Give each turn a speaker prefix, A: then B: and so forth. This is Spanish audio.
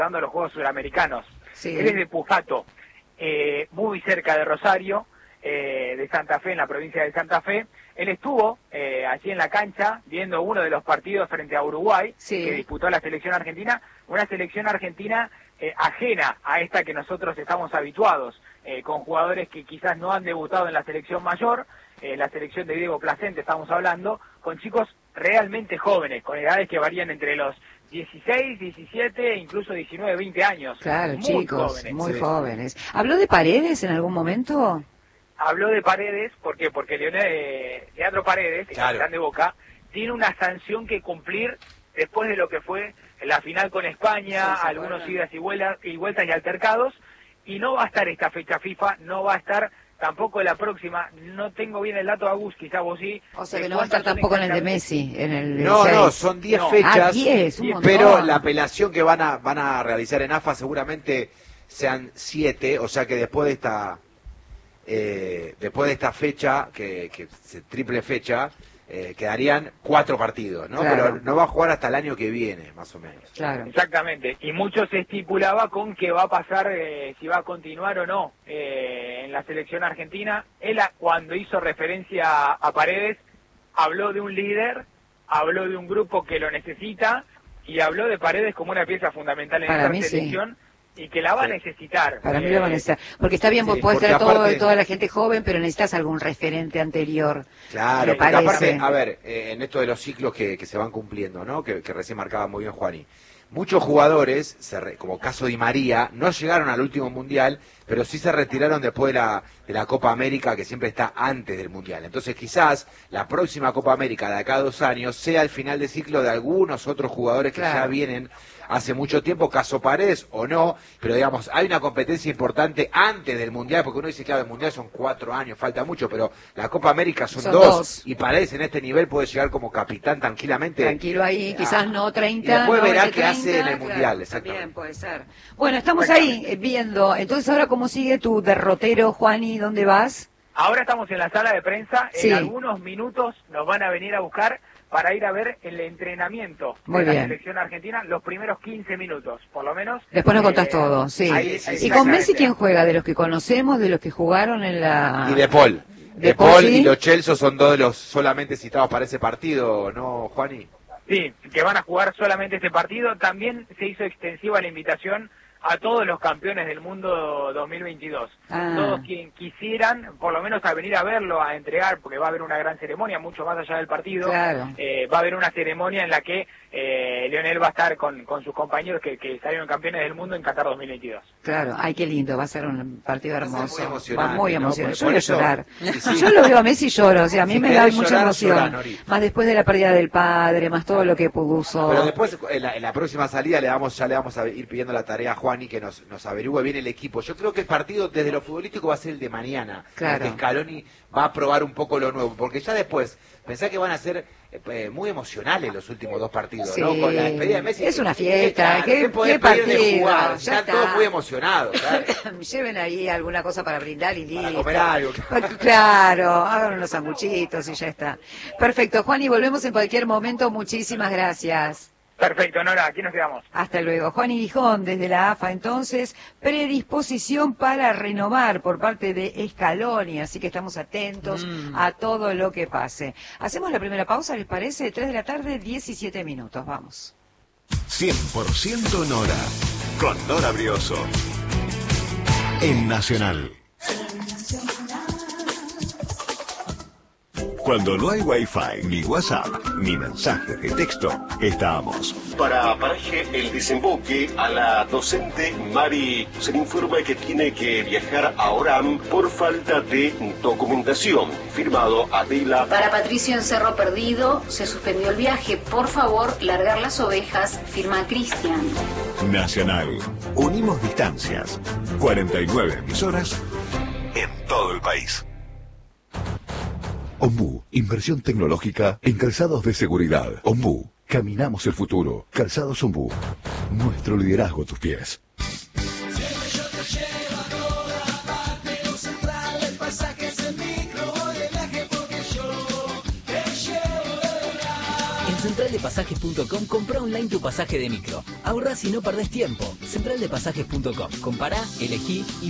A: dando los Juegos Suramericanos.
B: Sí.
A: Él es de Pujato, muy cerca de Rosario, de Santa Fe, en la provincia de Santa Fe. Él estuvo allí en la cancha viendo uno de los partidos frente a Uruguay,
B: sí,
A: que disputó la selección argentina, una selección argentina ajena a esta que nosotros estamos habituados, con jugadores que quizás no han debutado en la selección mayor, la selección de Diego Placente estamos hablando, con chicos realmente jóvenes, con edades que varían entre los 16, 17, incluso 19, 20 años.
B: Claro,
A: muy
B: chicos,
A: jóvenes.
B: muy jóvenes. ¿Habló de Paredes en algún momento?
A: Habló de Paredes, ¿por qué? Porque Leandro Paredes, el capitán de Boca, tiene una sanción que cumplir después de lo que fue la final con España,
B: sí,
A: algunos idas y vueltas y altercados, y no va a estar esta fecha FIFA, no va a estar tampoco la próxima. No tengo bien el dato, Agus, quizás vos sí.
B: O sea que no va a estar tampoco en el de Messi, en el de
C: No,
B: 6.
C: no, son 10 fechas,
B: 10, un montón.
C: pero la apelación que van a realizar en AFA seguramente sean 7, o sea que después de esta fecha, que triple fecha, quedarían 4 partidos, ¿no?
B: Claro.
C: Pero no va a jugar hasta el año que viene, más o menos.
B: Claro.
A: Exactamente, y mucho se estipulaba con qué va a pasar, si va a continuar o no en la selección argentina. Él, cuando hizo referencia a Paredes, habló de un líder, habló de un grupo que lo necesita, y habló de Paredes como una pieza fundamental en
B: Para
A: esta
B: mí,
A: selección, y que la va a necesitar.
B: Para mí lo van a necesitar. Porque está bien, vos podés tener toda la gente joven, pero necesitas algún referente anterior.
C: Claro, porque aparte, a ver, en esto de los ciclos que se van cumpliendo, ¿no? Que recién marcaba muy bien Juani. Muchos jugadores, como caso Di María, no llegaron al último mundial, pero sí se retiraron después de la Copa América, que siempre está antes del mundial. Entonces quizás la próxima Copa América de acá a 2 años sea el final de ciclo de algunos otros jugadores que ya vienen hace mucho tiempo, caso Paredes o no, pero digamos, hay una competencia importante antes del mundial, porque uno dice, claro, el mundial son 4 años, falta mucho, pero la Copa América son 2, y Paredes en este nivel puede llegar como capitán tranquilamente.
B: Tranquilo ahí, quizás no 30.
C: Y después verá qué
B: 30,
C: hace en el mundial, exactamente.
B: También puede ser. Bueno, estamos ahí viendo, entonces ahora cómo sigue tu derrotero, Juani, ¿dónde vas?
A: Ahora estamos en la sala de prensa, en algunos minutos nos van a venir a buscar para ir a ver el entrenamiento de la selección argentina, los primeros 15 minutos, por lo menos.
B: Después nos contás todo, sí. ¿Y con Messi quién juega? ¿De los que conocemos, de los que jugaron en la...?
C: Y De Paul. De Paul y Lo Celso son 2 de los solamente citados para ese partido, ¿no, Juani?
A: Sí, que van a jugar solamente este partido. También se hizo extensiva la invitación a todos los campeones del mundo 2022. Todos quien quisieran, por lo menos a venir a verlo, a entregar, porque va a haber una gran ceremonia, mucho más allá del partido.
B: Claro.
A: Va a haber una ceremonia en la que Lionel va a estar con sus compañeros que salieron campeones del mundo en Qatar 2022.
B: Claro, ay, qué lindo, va a ser un partido hermoso.
C: Va
B: muy emocionante.
C: ¿no?
B: Yo voy a llorar. Yo lo veo a Messi y lloro, o sea, a mí me da mucha emoción.
C: Llorar,
B: más después de la pérdida del padre, más todo lo que puso.
C: Pero después, en la próxima salida, ya le vamos a ir pidiendo la tarea a Juani que nos averigüe bien el equipo. Yo creo que el partido, desde lo futbolístico, va a ser el de mañana.
B: Claro.
C: Que Scaloni va a probar un poco lo nuevo, porque ya después, pensá que van a ser muy emocionales los últimos 2 partidos, ¿no? Con la despedida de Messi.
B: Es una fiesta, ¿qué
C: partido?
B: Ya
C: están todos muy emocionados.
B: Lleven ahí alguna cosa para brindar y listo.
C: Para comer algo.
B: Claro, hagan unos sanguchitos y ya está. Perfecto, Juan, y volvemos en cualquier momento. Muchísimas gracias.
A: Perfecto, Nora, aquí nos quedamos.
B: Hasta luego. Juan Gijón, desde la AFA, entonces, predisposición para renovar por parte de Scaloni, así que estamos atentos a todo lo que pase. Hacemos la primera pausa, ¿les parece? 3 de la tarde, 17 minutos, vamos.
D: 100% Nora, con Nora Brioso, en Nacional. Cuando no hay Wi-Fi, ni WhatsApp, ni mensajes de texto, estamos.
E: Para Paraje El Desemboque, a la docente Mari se le informa que tiene que viajar a Orán por falta de documentación. Firmado Adela.
F: Para Patricio en Cerro Perdido, se suspendió el viaje. Por favor, largar las ovejas. Firma Cristian.
D: Nacional. Unimos distancias. 49 emisoras en todo el país. Ombú, inversión tecnológica en calzados de seguridad. Ombú, caminamos el futuro. Calzados Ombú, nuestro liderazgo a tus pies.
G: En Central centraldepasajes.com, compra online tu pasaje de micro. Ahorrás y no perdés tiempo. Centraldepasajes.com. Compará, elegí y